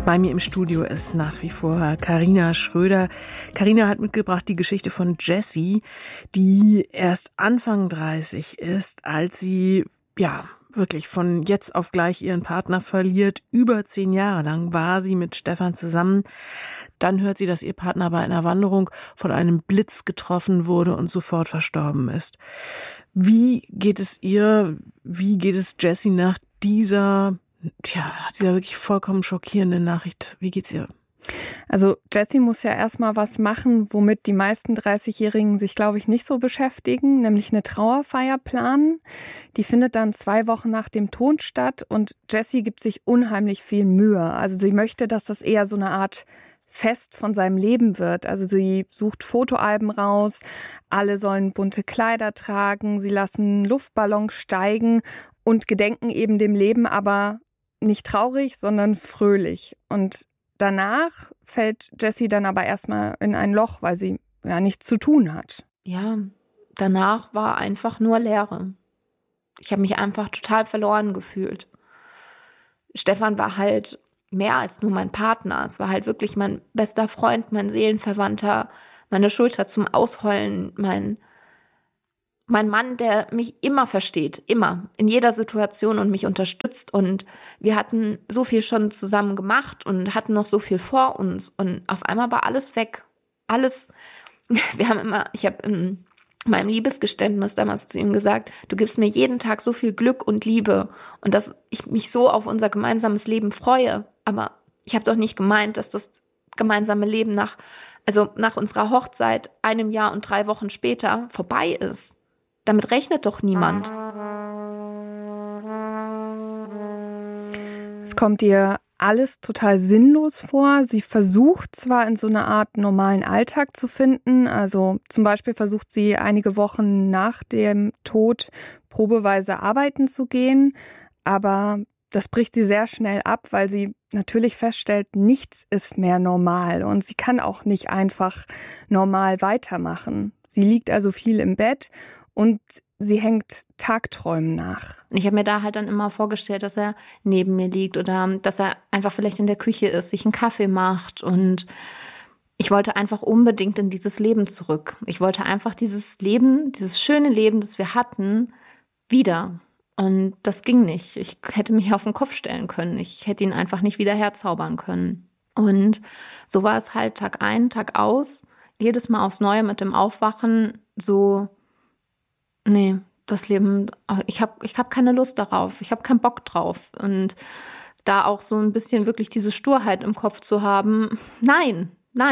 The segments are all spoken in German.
Bei mir im Studio ist nach wie vor Carina Schröder. Carina hat mitgebracht die Geschichte von Jessie, die erst Anfang 30 ist, als sie, wirklich von jetzt auf gleich ihren Partner verliert. Über 10 Jahre lang war sie mit Stefan zusammen. Dann hört sie, dass ihr Partner bei einer Wanderung von einem Blitz getroffen wurde und sofort verstorben ist. Wie geht es ihr, wie geht es Jessie nach dieser wirklich vollkommen schockierenden Nachricht? Wie geht's ihr? Also Jessie muss ja erstmal was machen, womit die meisten 30-Jährigen sich, glaube ich, nicht so beschäftigen, nämlich eine Trauerfeier planen. Die findet dann 2 Wochen nach dem Tod statt und Jessie gibt sich unheimlich viel Mühe. Also sie möchte, dass das eher so eine Art Fest von seinem Leben wird. Also sie sucht Fotoalben raus, alle sollen bunte Kleider tragen, sie lassen Luftballons steigen und gedenken eben dem Leben, aber nicht traurig, sondern fröhlich. Und danach fällt Jessie dann aber erstmal in ein Loch, weil sie nichts zu tun hat. Ja, danach war einfach nur Leere. Ich habe mich einfach total verloren gefühlt. Stefan war halt mehr als nur mein Partner. Es war halt wirklich mein bester Freund, mein Seelenverwandter, meine Schulter zum Ausheulen, mein Mann, der mich immer versteht, immer, in jeder Situation und mich unterstützt. Und wir hatten so viel schon zusammen gemacht und hatten noch so viel vor uns. Und auf einmal war alles weg. Alles. Ich habe in meinem Liebesgeständnis damals zu ihm gesagt, du gibst mir jeden Tag so viel Glück und Liebe und dass ich mich so auf unser gemeinsames Leben freue. Aber ich habe doch nicht gemeint, dass das gemeinsame Leben nach unserer Hochzeit 1 Jahr und 3 Wochen später vorbei ist. Damit rechnet doch niemand. Es kommt ihr alles total sinnlos vor. Sie versucht zwar in so eine Art normalen Alltag zu finden, also zum Beispiel versucht sie einige Wochen nach dem Tod probeweise arbeiten zu gehen, aber das bricht sie sehr schnell ab, weil sie natürlich feststellt, nichts ist mehr normal und sie kann auch nicht einfach normal weitermachen. Sie liegt also viel im Bett und sie hängt Tagträumen nach. Ich habe mir da halt dann immer vorgestellt, dass er neben mir liegt oder dass er einfach vielleicht in der Küche ist, sich einen Kaffee macht. Und ich wollte einfach unbedingt in dieses Leben zurück. Ich wollte einfach dieses Leben, dieses schöne Leben, das wir hatten, wieder. Und das ging nicht. Ich hätte mich auf den Kopf stellen können. Ich hätte ihn einfach nicht wieder herzaubern können. Und so war es halt Tag ein, Tag aus. Jedes Mal aufs Neue mit dem Aufwachen so, nee, das Leben, ich hab keine Lust darauf, ich habe keinen Bock drauf. Und da auch so ein bisschen wirklich diese Sturheit im Kopf zu haben, nein.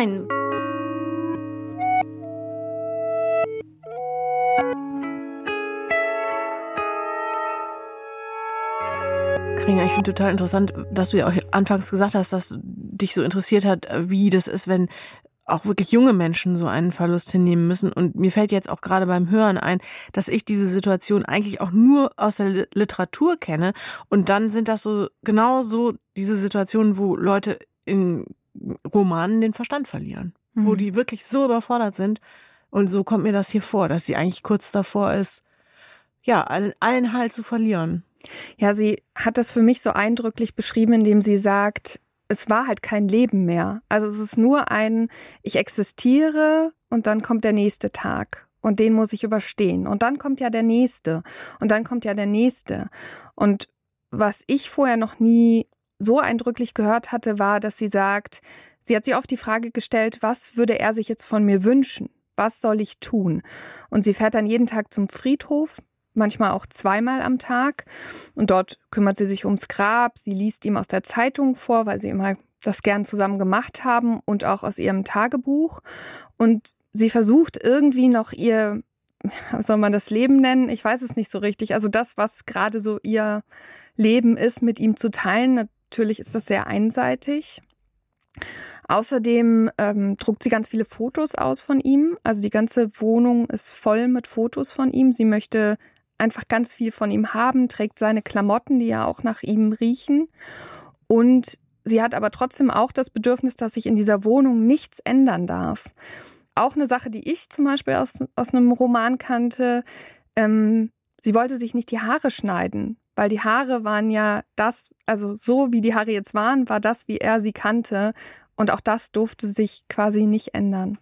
Carina, ich finde total interessant, dass du ja auch anfangs gesagt hast, dass dich so interessiert hat, wie das ist, wenn auch wirklich junge Menschen so einen Verlust hinnehmen müssen. Und mir fällt jetzt auch gerade beim Hören ein, dass ich diese Situation eigentlich auch nur aus der Literatur kenne. Und dann sind das so genau so diese Situationen, wo Leute in Romanen den Verstand verlieren. Wo die wirklich so überfordert sind. Und so kommt mir das hier vor, dass sie eigentlich kurz davor ist, allen Halt zu verlieren. Ja, sie hat das für mich so eindrücklich beschrieben, indem sie sagt, es war halt kein Leben mehr. Also es ist nur ich existiere und dann kommt der nächste Tag und den muss ich überstehen. Und dann kommt ja der nächste und dann kommt ja der nächste. Und was ich vorher noch nie so eindrücklich gehört hatte, war, dass sie sagt, sie hat sich oft die Frage gestellt, was würde er sich jetzt von mir wünschen? Was soll ich tun? Und sie fährt dann jeden Tag zum Friedhof, manchmal auch 2-mal am Tag. Und dort kümmert sie sich ums Grab. Sie liest ihm aus der Zeitung vor, weil sie immer das gern zusammen gemacht haben und auch aus ihrem Tagebuch. Und sie versucht irgendwie noch ihr, was soll man das Leben nennen? Ich weiß es nicht so richtig. Also das, was gerade so ihr Leben ist, mit ihm zu teilen. Natürlich ist das sehr einseitig. Außerdem druckt sie ganz viele Fotos aus von ihm. Also die ganze Wohnung ist voll mit Fotos von ihm. Sie möchte einfach ganz viel von ihm haben, trägt seine Klamotten, die ja auch nach ihm riechen. Und sie hat aber trotzdem auch das Bedürfnis, dass sich in dieser Wohnung nichts ändern darf. Auch eine Sache, die ich zum Beispiel aus einem Roman kannte. Sie wollte sich nicht die Haare schneiden, weil die Haare waren ja das, also so wie die Haare jetzt waren, war das, wie er sie kannte. Und auch das durfte sich quasi nicht ändern.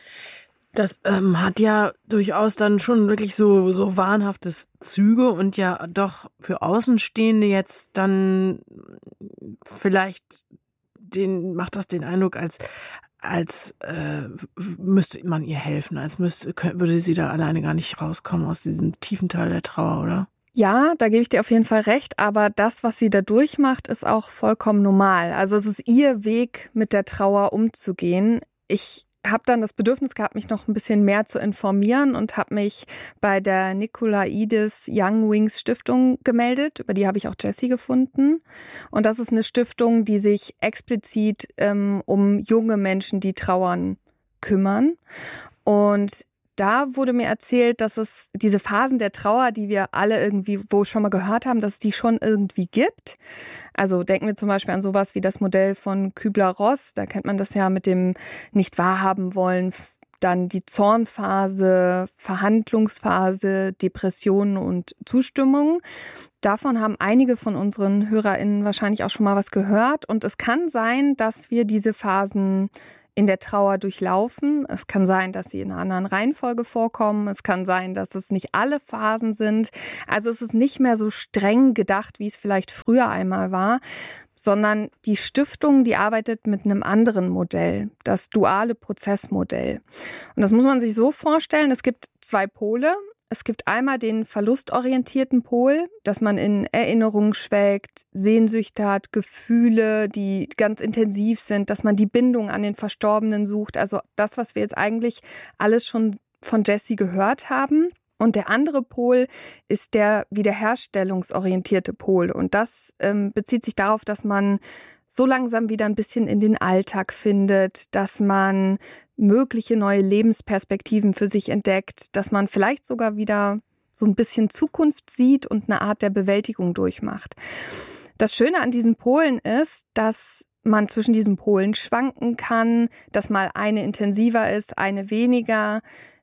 Das hat ja durchaus dann schon wirklich so wahnhaftes Züge und ja doch für Außenstehende jetzt dann vielleicht macht das den Eindruck, als müsste man ihr helfen, würde sie da alleine gar nicht rauskommen aus diesem tiefen Teil der Trauer, oder? Ja, da gebe ich dir auf jeden Fall recht, aber das, was sie da durchmacht, ist auch vollkommen normal. Also es ist ihr Weg, mit der Trauer umzugehen. Ich habe dann das Bedürfnis gehabt, mich noch ein bisschen mehr zu informieren und habe mich bei der Nikolaides Young Wings Stiftung gemeldet. Über die habe ich auch Jessie gefunden. Und das ist eine Stiftung, die sich explizit um junge Menschen, die trauern, kümmern. Und da wurde mir erzählt, dass es diese Phasen der Trauer, die wir alle irgendwie wo schon mal gehört haben, dass es die schon irgendwie gibt. Also denken wir zum Beispiel an sowas wie das Modell von Kübler-Ross. Da kennt man das ja mit dem nicht wahrhaben wollen, dann die Zornphase, Verhandlungsphase, Depressionen und Zustimmung. Davon haben einige von unseren HörerInnen wahrscheinlich auch schon mal was gehört. Und es kann sein, dass wir diese Phasen in der Trauer durchlaufen. Es kann sein, dass sie in einer anderen Reihenfolge vorkommen. Es kann sein, dass es nicht alle Phasen sind. Also es ist nicht mehr so streng gedacht, wie es vielleicht früher einmal war, sondern die Stiftung, die arbeitet mit einem anderen Modell, das duale Prozessmodell. Und das muss man sich so vorstellen, es gibt 2 Pole. Es gibt einmal den verlustorientierten Pol, dass man in Erinnerungen schwelgt, Sehnsüchte hat, Gefühle, die ganz intensiv sind, dass man die Bindung an den Verstorbenen sucht. Also das, was wir jetzt eigentlich alles schon von Jessie gehört haben. Und der andere Pol ist der wiederherstellungsorientierte Pol. Und das bezieht sich darauf, dass man so langsam wieder ein bisschen in den Alltag findet, dass man mögliche neue Lebensperspektiven für sich entdeckt, dass man vielleicht sogar wieder so ein bisschen Zukunft sieht und eine Art der Bewältigung durchmacht. Das Schöne an diesen Polen ist, dass man zwischen diesen Polen schwanken kann, dass mal eine intensiver ist, eine weniger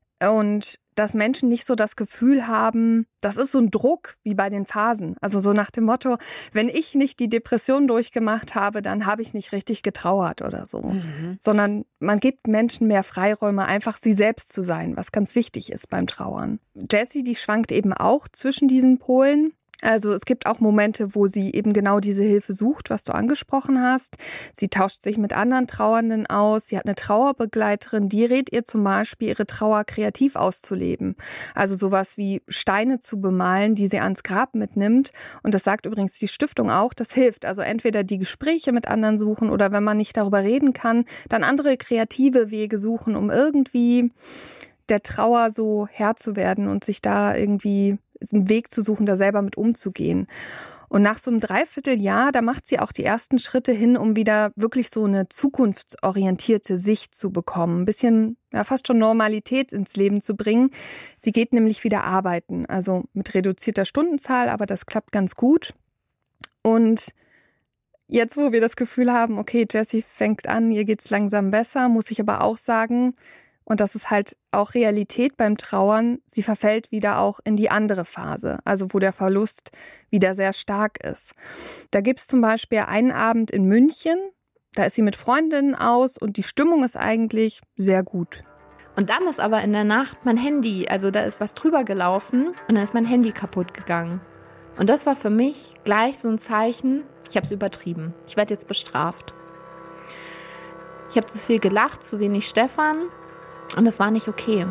und dass Menschen nicht so das Gefühl haben, das ist so ein Druck wie bei den Phasen. Also so nach dem Motto, wenn ich nicht die Depression durchgemacht habe, dann habe ich nicht richtig getrauert oder so. Sondern man gibt Menschen mehr Freiräume, einfach sie selbst zu sein, was ganz wichtig ist beim Trauern. Jessie, die schwankt eben auch zwischen diesen Polen. Also es gibt auch Momente, wo sie eben genau diese Hilfe sucht, was du angesprochen hast. Sie tauscht sich mit anderen Trauernden aus. Sie hat eine Trauerbegleiterin, die rät ihr zum Beispiel, ihre Trauer kreativ auszuleben. Also sowas wie Steine zu bemalen, die sie ans Grab mitnimmt. Und das sagt übrigens die Stiftung auch, das hilft. Also entweder die Gespräche mit anderen suchen oder wenn man nicht darüber reden kann, dann andere kreative Wege suchen, um irgendwie der Trauer so Herr zu werden und sich da irgendwie einen Weg zu suchen, da selber mit umzugehen. Und nach so einem Dreivierteljahr, da macht sie auch die ersten Schritte hin, um wieder wirklich so eine zukunftsorientierte Sicht zu bekommen. Ein bisschen, ja, fast schon Normalität ins Leben zu bringen. Sie geht nämlich wieder arbeiten, also mit reduzierter Stundenzahl, aber das klappt ganz gut. Und jetzt, wo wir das Gefühl haben, okay, Jessie fängt an, ihr geht's langsam besser, muss ich aber auch sagen, und das ist halt auch Realität beim Trauern, sie verfällt wieder auch in die andere Phase, also wo der Verlust wieder sehr stark ist. Da gibt es zum Beispiel einen Abend in München, da ist sie mit Freundinnen aus und die Stimmung ist eigentlich sehr gut. Und dann ist aber in der Nacht mein Handy, also da ist was drüber gelaufen und dann ist mein Handy kaputt gegangen. Und das war für mich gleich so ein Zeichen, ich habe es übertrieben, ich werde jetzt bestraft. Ich habe zu viel gelacht, zu wenig Stefan. Und das war nicht okay.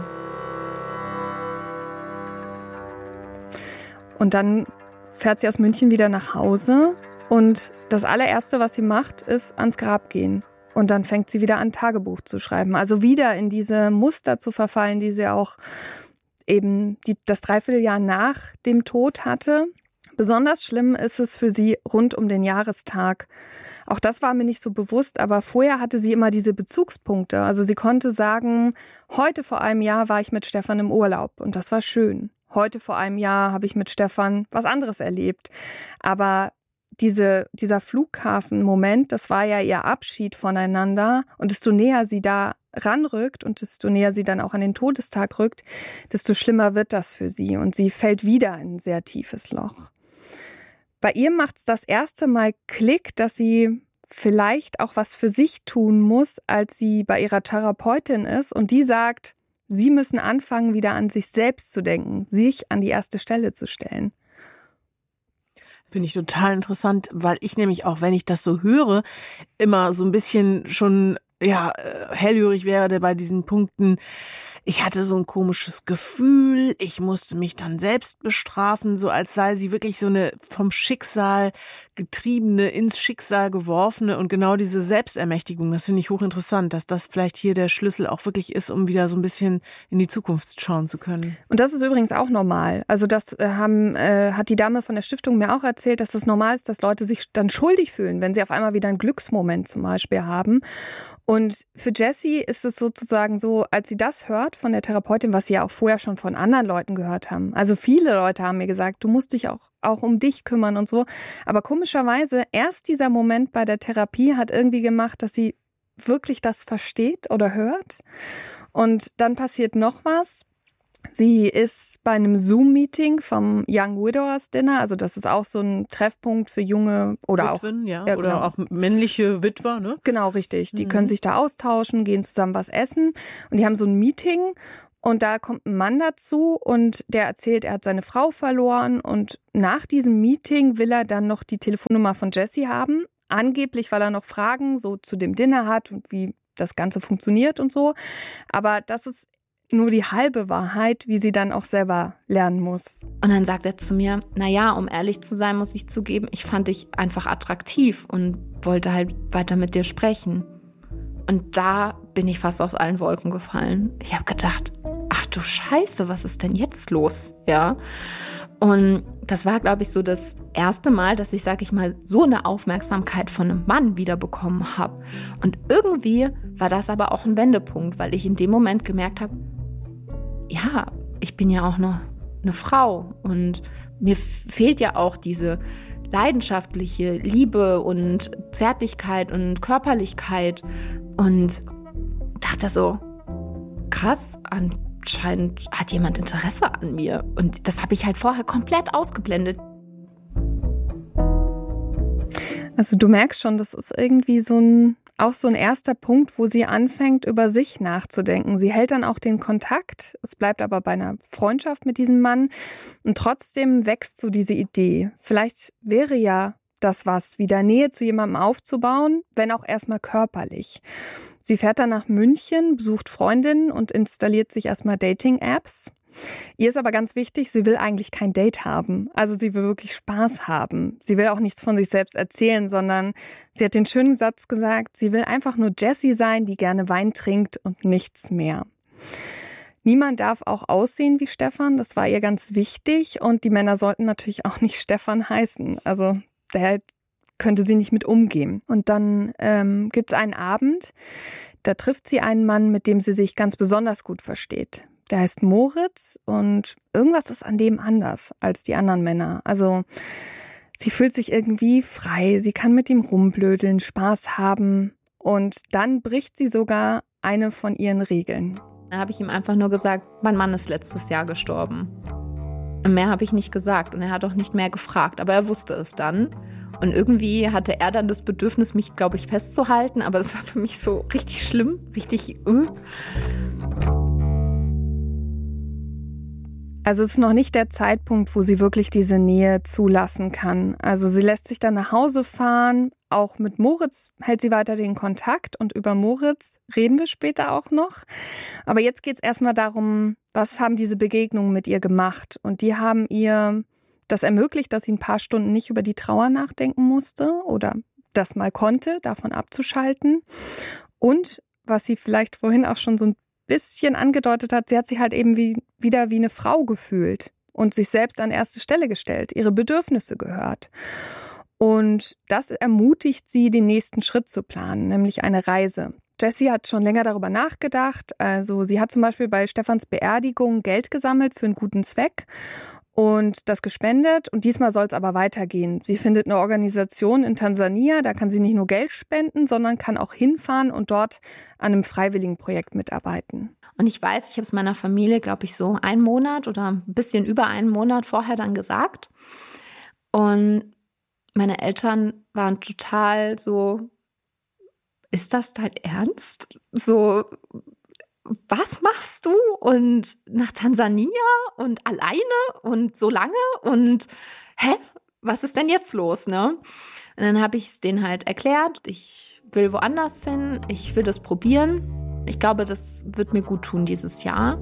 Und dann fährt sie aus München wieder nach Hause und das allererste, was sie macht, ist ans Grab gehen. Und dann fängt sie wieder an, Tagebuch zu schreiben. Also wieder in diese Muster zu verfallen, die sie auch eben das Dreivierteljahr nach dem Tod hatte. Besonders schlimm ist es für sie rund um den Jahrestag. Auch das war mir nicht so bewusst, aber vorher hatte sie immer diese Bezugspunkte. Also sie konnte sagen, heute vor einem Jahr war ich mit Stefan im Urlaub und das war schön. Heute vor einem Jahr habe ich mit Stefan was anderes erlebt. Aber dieser Flughafenmoment, das war ja ihr Abschied voneinander. Und desto näher sie da ranrückt und desto näher sie dann auch an den Todestag rückt, desto schlimmer wird das für sie. Und sie fällt wieder in ein sehr tiefes Loch. Bei ihr macht es das erste Mal Klick, dass sie vielleicht auch was für sich tun muss, als sie bei ihrer Therapeutin ist und die sagt, sie müssen anfangen, wieder an sich selbst zu denken, sich an die erste Stelle zu stellen. Finde ich total interessant, weil ich nämlich auch, wenn ich das so höre, immer so ein bisschen schon hellhörig werde bei diesen Punkten. Ich hatte so ein komisches Gefühl, ich musste mich dann selbst bestrafen, so als sei sie wirklich so eine vom Schicksal getriebene, ins Schicksal geworfene und genau diese Selbstermächtigung, das finde ich hochinteressant, dass das vielleicht hier der Schlüssel auch wirklich ist, um wieder so ein bisschen in die Zukunft schauen zu können. Und das ist übrigens auch normal. Also das hat die Dame von der Stiftung mir auch erzählt, dass das normal ist, dass Leute sich dann schuldig fühlen, wenn sie auf einmal wieder einen Glücksmoment zum Beispiel haben. Und für Jessie ist es sozusagen so, als sie das hört von der Therapeutin, was sie ja auch vorher schon von anderen Leuten gehört haben. Also viele Leute haben mir gesagt, du musst dich auch um dich kümmern und so. Aber komischerweise, erst dieser Moment bei der Therapie hat irgendwie gemacht, dass sie wirklich das versteht oder hört. Und dann passiert noch was. Sie ist bei einem Zoom-Meeting vom Young Widowers Dinner, also das ist auch so ein Treffpunkt für junge oder Witwen, auch oder genau. auch männliche Witwer, ne? Genau, richtig. Die können sich da austauschen, gehen zusammen was essen und die haben so ein Meeting und da kommt ein Mann dazu und der erzählt, er hat seine Frau verloren und nach diesem Meeting will er dann noch die Telefonnummer von Jessie haben, angeblich, weil er noch Fragen so zu dem Dinner hat und wie das Ganze funktioniert und so, aber das ist nur die halbe Wahrheit, wie sie dann auch selber lernen muss. Und dann sagt er zu mir, naja, um ehrlich zu sein, muss ich zugeben, ich fand dich einfach attraktiv und wollte halt weiter mit dir sprechen. Und da bin ich fast aus allen Wolken gefallen. Ich habe gedacht, ach du Scheiße, was ist denn jetzt los? Ja. Und das war, glaube ich, so das erste Mal, dass ich, sag ich mal, so eine Aufmerksamkeit von einem Mann wiederbekommen habe. Und irgendwie war das aber auch ein Wendepunkt, weil ich in dem Moment gemerkt habe, ja, ich bin ja auch noch eine Frau und mir fehlt ja auch diese leidenschaftliche Liebe und Zärtlichkeit und Körperlichkeit und dachte so, krass, anscheinend hat jemand Interesse an mir und das habe ich halt vorher komplett ausgeblendet. Also du merkst schon, das ist irgendwie auch so ein erster Punkt, wo sie anfängt, über sich nachzudenken. Sie hält dann auch den Kontakt, es bleibt aber bei einer Freundschaft mit diesem Mann und trotzdem wächst so diese Idee. Vielleicht wäre ja das was, wieder Nähe zu jemandem aufzubauen, wenn auch erstmal körperlich. Sie fährt dann nach München, besucht Freundinnen und installiert sich erstmal Dating-Apps. Ihr ist aber ganz wichtig, sie will eigentlich kein Date haben. Also sie will wirklich Spaß haben. Sie will auch nichts von sich selbst erzählen, sondern sie hat den schönen Satz gesagt, sie will einfach nur Jessie sein, die gerne Wein trinkt und nichts mehr. Niemand darf auch aussehen wie Stefan, das war ihr ganz wichtig. Und die Männer sollten natürlich auch nicht Stefan heißen. Also der könnte sie nicht mit umgehen. Und dann gibt es einen Abend, da trifft sie einen Mann, mit dem sie sich ganz besonders gut versteht. Der heißt Moritz und irgendwas ist an dem anders als die anderen Männer. Also sie fühlt sich irgendwie frei, sie kann mit ihm rumblödeln, Spaß haben und dann bricht sie sogar eine von ihren Regeln. Da habe ich ihm einfach nur gesagt, mein Mann ist letztes Jahr gestorben. Und mehr habe ich nicht gesagt und er hat auch nicht mehr gefragt, aber er wusste es dann. Und irgendwie hatte er dann das Bedürfnis, mich, glaube ich, festzuhalten, aber das war für mich so richtig schlimm, richtig Also es ist noch nicht der Zeitpunkt, wo sie wirklich diese Nähe zulassen kann. Also sie lässt sich dann nach Hause fahren. Auch mit Moritz hält sie weiter den Kontakt und über Moritz reden wir später auch noch. Aber jetzt geht es erstmal darum, was haben diese Begegnungen mit ihr gemacht? Und die haben ihr das ermöglicht, dass sie ein paar Stunden nicht über die Trauer nachdenken musste oder das mal konnte, davon abzuschalten. Und was sie vielleicht vorhin auch schon so ein bisschen angedeutet hat, sie hat sich halt eben wieder wie eine Frau gefühlt und sich selbst an erste Stelle gestellt, ihre Bedürfnisse gehört. Und das ermutigt sie, den nächsten Schritt zu planen, nämlich eine Reise. Jessie hat schon länger darüber nachgedacht. Also sie hat zum Beispiel bei Stefans Beerdigung Geld gesammelt für einen guten Zweck und das gespendet. Und diesmal soll es aber weitergehen. Sie findet eine Organisation in Tansania, da kann sie nicht nur Geld spenden, sondern kann auch hinfahren und dort an einem Freiwilligenprojekt mitarbeiten. Und ich weiß, ich habe es meiner Familie, glaube ich, so 1 Monat oder ein bisschen über 1 Monat vorher dann gesagt. Und Meine Eltern waren total so, ist das dein Ernst? So, was machst du? Und nach Tansania und alleine und so lange und was ist denn jetzt los, ne? Und dann habe ich es denen halt erklärt, ich will woanders hin, ich will das probieren. Ich glaube, das wird mir gut tun dieses Jahr.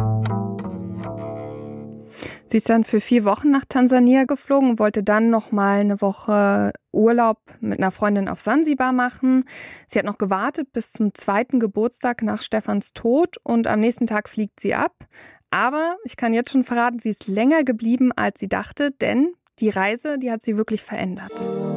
Sie ist dann für 4 Wochen nach Tansania geflogen und wollte dann noch mal eine Woche Urlaub mit einer Freundin auf Sansibar machen. Sie hat noch gewartet bis zum 2. Geburtstag nach Stefans Tod und am nächsten Tag fliegt sie ab. Aber ich kann jetzt schon verraten, sie ist länger geblieben, als sie dachte, denn die Reise, die hat sie wirklich verändert.